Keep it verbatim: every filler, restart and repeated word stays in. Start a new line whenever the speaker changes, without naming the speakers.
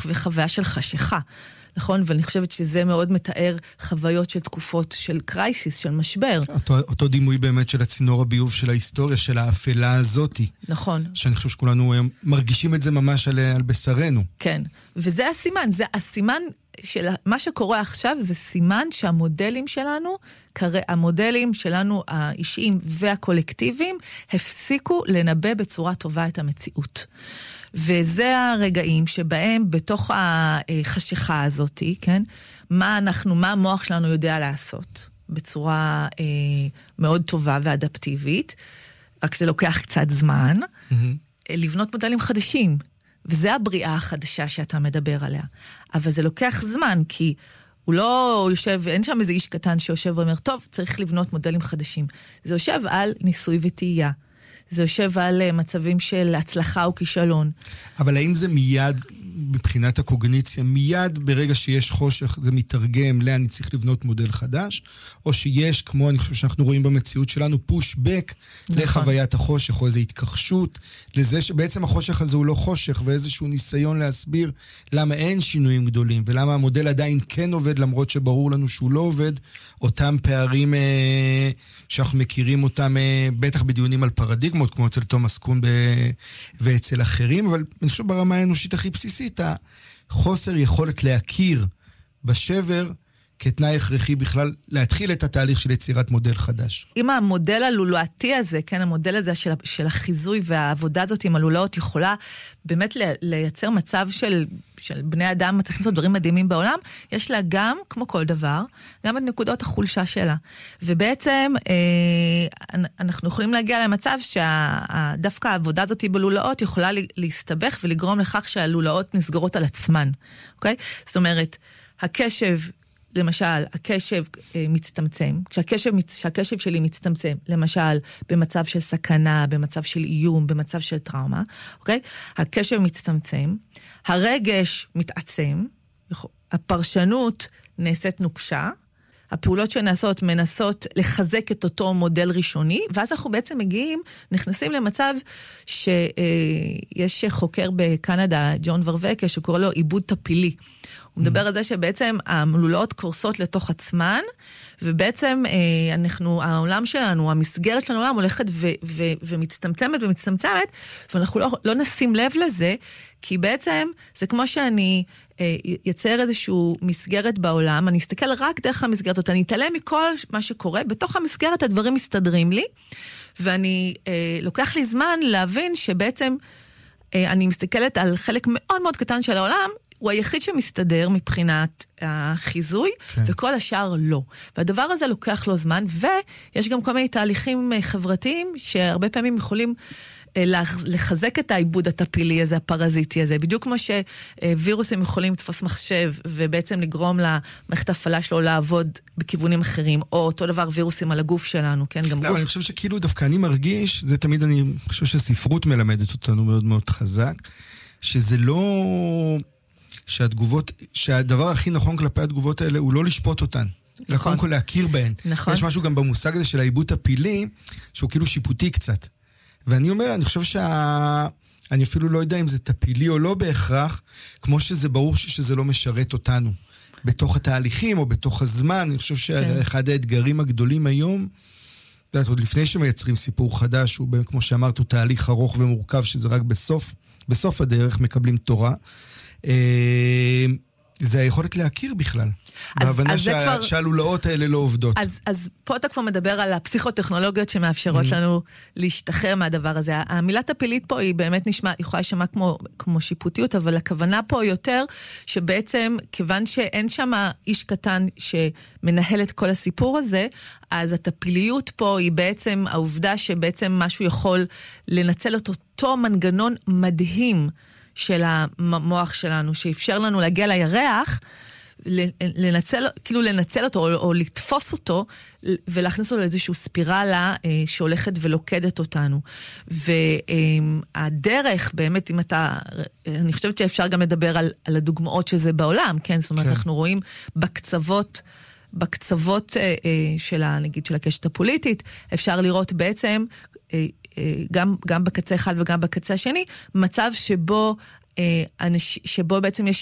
וחוויה של חשיכה. נכון? ואני חושבת שזה מאוד מתאר חוויות של תקופות של קרייסיס, של משבר.
אותו, אותו דימוי באמת של הצינור הביוב של ההיסטוריה, של האפלה הזאת.
נכון.
שאני חושב שכולנו מרגישים את זה ממש על, על בשרנו.
כן. וזה הסימן. זה הסימן של מה שקורה עכשיו, זה סימן שהמודלים שלנו, המודלים שלנו האישיים והקולקטיביים, הפסיקו לנבא בצורה טובה את המציאות. וזה הרגעים שבהם בתוך החשיכה הזאת, כן, מה אנחנו, מה המוח שלנו יודע לעשות בצורה אה, מאוד טובה ואדפטיבית, רק זה לוקח קצת זמן, mm-hmm. לבנות מודלים חדשים, וזה הבריאה החדשה שאתה מדבר עליה. אבל זה לוקח זמן, כי הוא לא יושב, אין שם איזה איש קטן שיושב ואומר, טוב, צריך לבנות מודלים חדשים. זה יושב על ניסוי וטעייה. זה יושב על מצבים של הצלחה או כישלון.
אבל האם זה מיד, מבחינת הקוגניציה, מיד ברגע שיש חושך, זה מתרגם לאן צריך לבנות מודל חדש, או שיש, כמו אני חושב שאנחנו רואים במציאות שלנו, פושבק נכון. לחוויית החושך, או איזו התכחשות, לזה שבעצם החושך הזה הוא לא חושך, ואיזשהו ניסיון להסביר למה אין שינויים גדולים, ולמה המודל עדיין כן עובד, למרות שברור לנו שהוא לא עובד, אותם פערים אה, שאנחנו מכירים אותם, אה, בטח בדיונים על פרדיגמות, כמו אצל תומאס קון ב... ואצל אחרים, אבל אני חושב ברמה האנושית הכי בסיסית, החוסר יכולת להכיר בשבר כתנאי הכרחי בכלל להתחיל את התהליך של יצירת מודל חדש.
אם המודל הלולאתי הזה, כן, המודל הזה של, של החיזוי והעבודה הזאת עם הלולאות יכולה באמת לייצר מצב של, של בני אדם מצליחים לעשות דברים מדהימים בעולם, יש לה גם, כמו כל דבר, גם את נקודות החולשה שלה. ובעצם אה, אנחנו יכולים להגיע למצב שדווקא העבודה הזאת בלולאות יכולה להסתבך ולגרום לכך שהלולאות נסגרות על עצמן. אוקיי? זאת אומרת, הקשב למשל, הקשב אה, מצטמצם, כשהקשב, כשהקשב שלי מצטמצם, למשל, במצב של סכנה, במצב של איום, במצב של טראומה, אוקיי? הקשב מצטמצם, הרגש מתעצם, הפרשנות נעשית נוקשה, הפעולות שנעשות מנסות לחזק את אותו מודל ראשוני, ואז אנחנו בעצם מגיעים, נכנסים למצב שיש חוקר בקנדה, ג'ון ורבקה, שקורא לו עיבוד טפילי. הוא מדבר על זה שבעצם המלולאות קורסות לתוך עצמן, ובעצם אנחנו, העולם שלנו, המסגרת שלנו העולם הולכת ו- ו- ומצטמצמת ומצטמצמת, ואנחנו לא, לא נשים לב לזה, כי בעצם זה כמו שאני יצר איזשהו מסגרת בעולם, אני אסתכל רק דרך המסגרת הזאת, אני אתעלם מכל מה שקורה, בתוך המסגרת הדברים מסתדרים לי, ואני לוקח לי זמן להבין שבעצם אני מסתכלת על חלק מאוד מאוד קטן של העולם, הוא היחיד שמסתדר מבחינת החיזוי, כן. וכל השאר לא. והדבר הזה לוקח לו זמן, ויש גם כל מיני תהליכים חברתיים, שהרבה פעמים יכולים לחזק את העיבוד הטפילי הזה, הפרזיטי הזה, בדיוק כמו שווירוסים יכולים לתפוס מחשב, ובעצם לגרום למערכת ההפעלה שלו לעבוד בכיוונים אחרים, או אותו דבר וירוסים על הגוף שלנו, כן? גם
לא,
גוף.
אני חושב שכאילו דווקא אני מרגיש, זה תמיד אני חושב שספרות מלמדת אותנו מאוד מאוד חזק, שזה לא... שהתגובות, שהדבר הכי נכון כלפי התגובות האלה הוא לא לשפוט אותן. נכון. זה קודם כל להכיר בהן.
נכון.
יש משהו גם במושג הזה של העיבוד הפילי, שהוא כאילו שיפוטי קצת. ואני אומר, אני חושב שה... אני אפילו לא יודע אם זה טפילי או לא בהכרח, כמו שזה ברור שזה לא משרת אותנו. בתוך התהליכים או בתוך הזמן, אני חושב שאחד האתגרים הגדולים היום, עוד לפני שמייצרים סיפור חדש, הוא כמו שאמרת, הוא תהליך ארוך ומורכב, שזה רק בסוף, בסוף הדרך מקבלים תורה. זה היכולת להכיר בכלל. בהבנה שה... כבר... שהלולאות האלה לא עובדות.
אז, אז פה אתה כבר מדבר על הפסיכוטכנולוגיות שמאפשרות mm-hmm. לנו להשתחרר מהדבר הזה. המילה טפילית פה היא באמת נשמע, היא יכולה לשמע כמו, כמו שיפוטיות, אבל הכוונה פה יותר שבעצם, כיוון שאין שם איש קטן שמנהל את כל הסיפור הזה, אז הטפיליות פה היא בעצם העובדה שבעצם משהו יכול לנצל את אותו מנגנון מדהים של המוח שלנו, שאפשר לנו להגיע לירח, לנצל, כאילו לנצל אותו, או, או לתפוס אותו, ולהכניס אותו לאיזושהי ספירלה אה, שהולכת ולוקדת אותנו. והדרך, באמת, אם אתה, אני חושבת שאפשר גם לדבר על, על הדוגמאות שזה בעולם, כן? זאת אומרת, כן. אנחנו רואים בקצוות, בקצוות אה, אה, של, נגיד, של הקשת הפוליטית, אפשר לראות בעצם, אה, גם, גם בקצה אחד וגם בקצה השני, מצב שבו, אה, אנש, שבו בעצם יש